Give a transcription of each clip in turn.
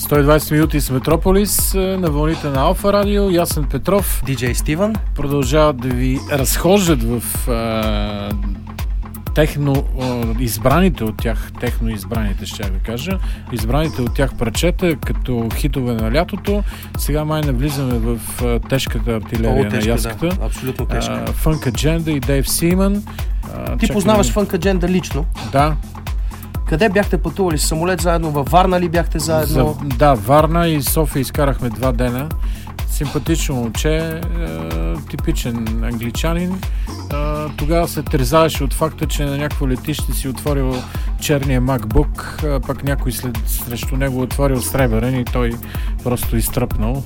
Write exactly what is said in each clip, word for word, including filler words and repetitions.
сто и двайсет минути с Метрополис на вълните на Алфа Радио. Ясен Петров, диджей Стивън продължават да ви разхождат в а, техно а, избраните от тях, техно избраните ще ви кажа, избраните от тях парчета като хитове на лятото. Сега май навлизаме в а, тежката артилерия О, тежка, на яската. Да, абсолютно тежка. Фънк Адженда и Дейв Симън. А, Ти познаваш Фънк Адженда лично? Да. Къде бяхте пътували? С самолет заедно? Във Варна ли бяхте заедно? За, да, Варна и София изкарахме два дена. Симпатично момче, е, типичен англичанин. Е, тогава се трезаеше от факта, че на някакво летище си отворил черния MacBook, а пък някой след, срещу него отворил сребърен и той просто изтръпнал.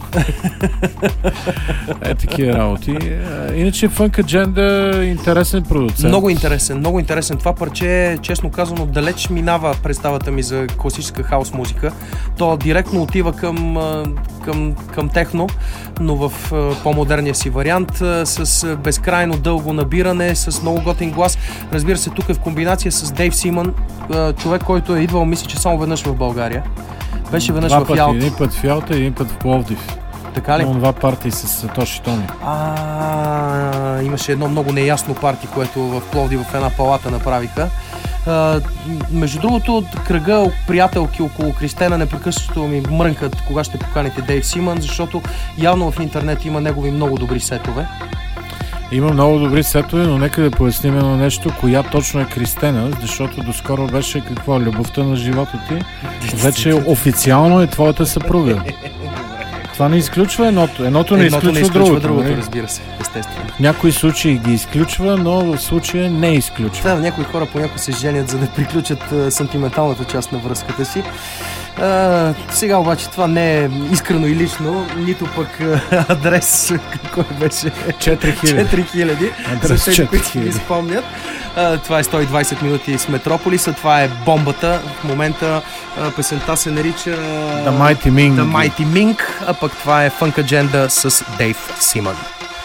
Е, такива работи. Е, иначе Funk Agenda е интересен продуцент. Много интересен, много интересен. Това парче, честно казано, далеч минава представата ми за класическа хаус музика. То директно отива към, към, към техно, но в по-модерния си вариант, с безкрайно дълго набиране, с много готин глас. Разбира се, тук е в комбинация с Дейв Симън, човек, който е идвал, мисля, че само веднъж в България. Беше веднъж Два в Ялта. Един път в Ялта и един път в Пловдив. Така ли? Имам два парти с Тоши Томи. А, имаше едно много неясно парти, което в Пловдив в една палата направиха. Uh, между другото, кръга приятелки около Кристена непрекъснато ми мрънкат кога ще поканите Дейв Симън, защото явно в интернет има негови много добри сетове. Има много добри сетове, но нека да поясним едно нещо, коя точно е Кристена, защото доскоро беше какво, любовта на живота ти. Вече официално е твоята съпруга. Това не изключва едното. Едното не едното изключва, не изключва другото. другото, нали? разбира се, естествено. В някои случаи ги изключва, но в случая не изключва. Да, някои хора понякога се женят, за да приключат а, сантименталната част на връзката си. А, сега обаче това не е искрено и лично, нито пък а, адрес, кой беше? четири хиляди. четири хиляди. Адрес За тези, които четири хиляди. ги спомнят. А, това е сто и двайсет минути с Метрополиса, това е бомбата. В момента а, песента се нарича The Mighty Ming. The Mighty Ming, а пък това е Funk Agenda с Дейв Симън.